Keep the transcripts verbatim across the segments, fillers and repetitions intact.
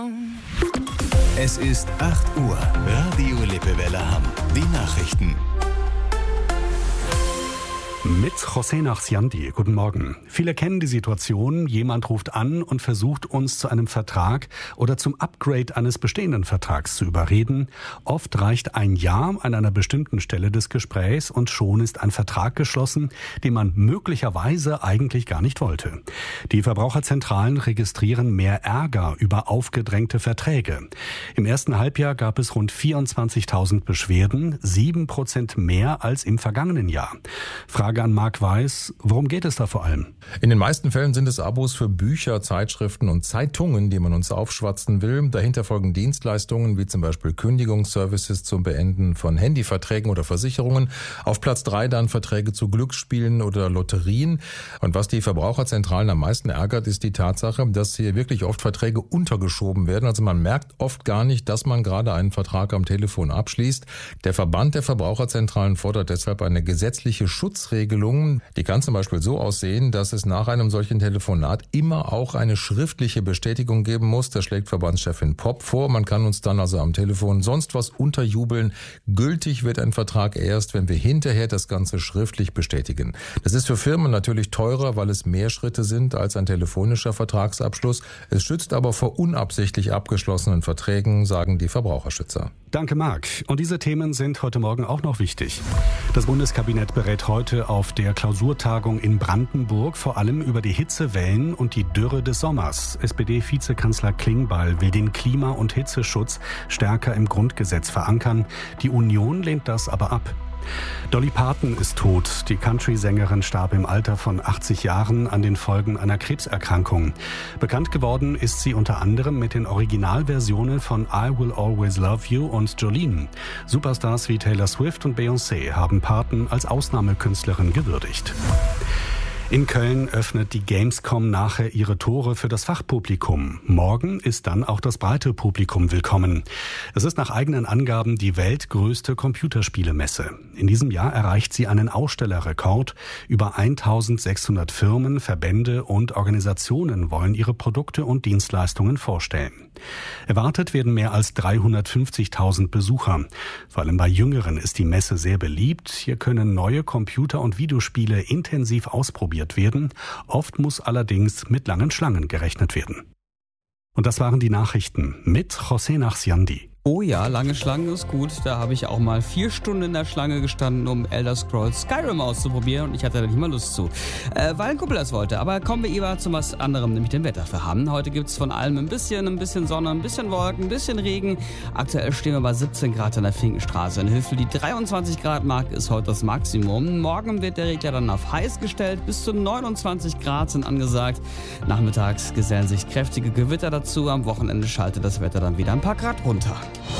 Es ist acht Uhr. Radio Lippewelle Hamm. Die Nachrichten. Mit José Nachsiandi. Guten Morgen. Viele kennen die Situation, jemand ruft an und versucht uns zu einem Vertrag oder zum Upgrade eines bestehenden Vertrags zu überreden. Oft reicht ein Ja an einer bestimmten Stelle des Gesprächs und schon ist ein Vertrag geschlossen, den man möglicherweise eigentlich gar nicht wollte. Die Verbraucherzentralen registrieren mehr Ärger über aufgedrängte Verträge. Im ersten Halbjahr gab es rund vierundzwanzigtausend Beschwerden, sieben Prozent mehr als im vergangenen Jahr. Frage an Marc Weiß, worum geht es da vor allem? In den meisten Fällen sind es Abos für Bücher, Zeitschriften und Zeitungen, die man uns aufschwatzen will. Dahinter folgen Dienstleistungen wie zum Beispiel Kündigungsservices zum Beenden von Handyverträgen oder Versicherungen. Auf Platz drei dann Verträge zu Glücksspielen oder Lotterien. Und was die Verbraucherzentralen am meisten ärgert, ist die Tatsache, dass hier wirklich oft Verträge untergeschoben werden. Also man merkt oft gar nicht, dass man gerade einen Vertrag am Telefon abschließt. Der Verband der Verbraucherzentralen fordert deshalb eine gesetzliche Schutzregelung. Die kann zum Beispiel so aussehen, dass es nach einem solchen Telefonat immer auch eine schriftliche Bestätigung geben muss. Das schlägt Verbandschefin Popp vor. Man kann uns dann also am Telefon sonst was unterjubeln. Gültig wird ein Vertrag erst, wenn wir hinterher das Ganze schriftlich bestätigen. Das ist für Firmen natürlich teurer, weil es mehr Schritte sind als ein telefonischer Vertragsabschluss. Es schützt aber vor unabsichtlich abgeschlossenen Verträgen, sagen die Verbraucherschützer. Danke, Marc. Und diese Themen sind heute Morgen auch noch wichtig. Das Bundeskabinett berät heute auf der Klausurtagung in Brandenburg vor allem über die Hitzewellen und die Dürre des Sommers. S P D-Vizekanzler Klingbeil will den Klima- und Hitzeschutz stärker im Grundgesetz verankern. Die Union lehnt das aber ab. Dolly Parton ist tot. Die Country-Sängerin starb im Alter von achtzig Jahren an den Folgen einer Krebserkrankung. Bekannt geworden ist sie unter anderem mit den Originalversionen von I Will Always Love You und Jolene. Superstars wie Taylor Swift und Beyoncé haben Parton als Ausnahmekünstlerin gewürdigt. In Köln öffnet die Gamescom nachher ihre Tore für das Fachpublikum. Morgen ist dann auch das breite Publikum willkommen. Es ist nach eigenen Angaben die weltgrößte Computerspielemesse. In diesem Jahr erreicht sie einen Ausstellerrekord. Über eintausendsechshundert Firmen, Verbände und Organisationen wollen ihre Produkte und Dienstleistungen vorstellen. Erwartet werden mehr als dreihundertfünfzigtausend Besucher. Vor allem bei Jüngeren ist die Messe sehr beliebt. Hier können neue Computer- und Videospiele intensiv ausprobiert werden. Oft muss allerdings mit langen Schlangen gerechnet werden. Und das waren die Nachrichten mit José Nachsiandi. Oh ja, lange Schlangen ist gut. Da habe ich auch mal vier Stunden in der Schlange gestanden, um Elder Scrolls Skyrim auszuprobieren und ich hatte da nicht mal Lust zu, äh, weil ein Kumpel das wollte. Aber kommen wir lieber zu was anderem, nämlich dem Wetter für Hamm. Heute gibt es von allem ein bisschen, ein bisschen Sonne, ein bisschen Wolken, ein bisschen Regen. Aktuell stehen wir bei siebzehn Grad an der Finkenstraße. In Hüffel die dreiundzwanzig Grad Marke ist heute das Maximum. Morgen wird der Regler dann auf heiß gestellt. Bis zu neunundzwanzig Grad sind angesagt. Nachmittags gesellen sich kräftige Gewitter dazu. Am Wochenende schaltet das Wetter dann wieder ein paar Grad runter.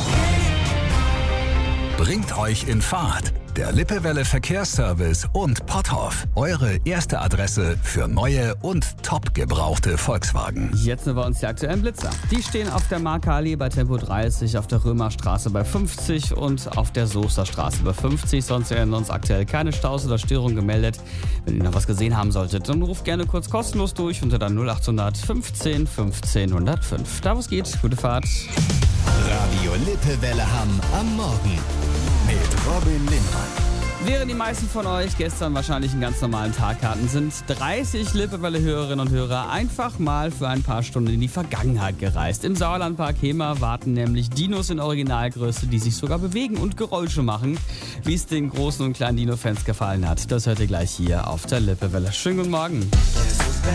Bringt euch in Fahrt. Der Lippewelle Verkehrsservice und Potthoff. Eure erste Adresse für neue und top gebrauchte Volkswagen. Jetzt sind wir uns die aktuellen Blitzer. Die stehen auf der Markerallee bei Tempo dreißig, auf der Römerstraße bei fünfzig und auf der Soesterstraße bei fünfzig. Sonst werden uns aktuell keine Staus oder Störungen gemeldet. Wenn ihr noch was gesehen haben solltet, dann ruft gerne kurz kostenlos durch unter der null achthundert fünfzehn fünfzehn hundertfünf. Da wo es geht, gute Fahrt. Radio Lippewelle Hamm am Morgen mit Robin Lindmann. Während die meisten von euch gestern wahrscheinlich einen ganz normalen Tag hatten, sind dreißig Lippewelle-Hörerinnen und Hörer einfach mal für ein paar Stunden in die Vergangenheit gereist. Im Sauerlandpark Hemer warten nämlich Dinos in Originalgröße, die sich sogar bewegen und Geräusche machen. Wie es den großen und kleinen Dino-Fans gefallen hat, das hört ihr gleich hier auf der Lippewelle. Schönen guten Morgen.